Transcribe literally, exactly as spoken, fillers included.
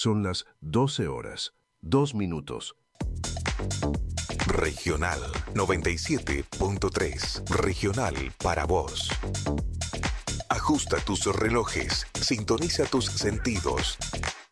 Son las doce horas, dos minutos. Regional noventa y siete punto tres. Regional para vos. Ajusta tus relojes, sintoniza tus sentidos.